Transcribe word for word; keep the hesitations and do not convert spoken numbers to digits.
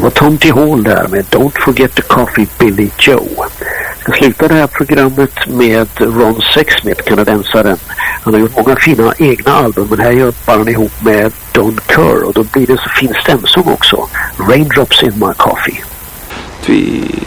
var Tom T. Hall där med Don't Forget the Coffee, Billy Joe. Jag ska sluta det här programmet med Ron Sexsmith, kanadensaren. Han har gjort många fina egna album, men här jobbar han ihop med Don Kerr och då blir det så fin stämsång också. Raindrops in my coffee. Vi